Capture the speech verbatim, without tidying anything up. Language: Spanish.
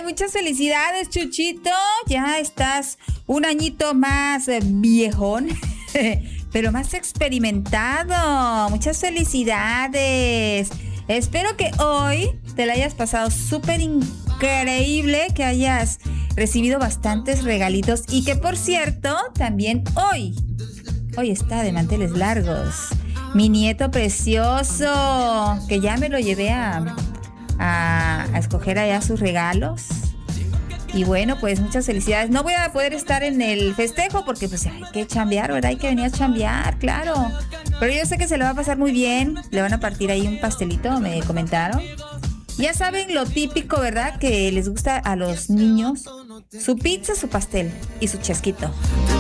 muchas felicidades, Chuchito. Ya estás un añito más eh, viejón, pero más experimentado. Muchas felicidades. Espero que hoy te la hayas pasado súper increíble, que hayas recibido bastantes regalitos y que, por cierto, también hoy, hoy está de manteles largos mi nieto precioso, que ya me lo llevé a, a, a escoger allá sus regalos. Y bueno, pues muchas felicidades. No voy a poder estar en el festejo porque pues hay que chambear, ¿verdad? Hay que venir a chambear, claro. Pero yo sé que se le va a pasar muy bien. Le van a partir ahí un pastelito, me comentaron. Ya saben lo típico, ¿verdad? Que les gusta a los niños. Su pizza, su pastel y su chesquito.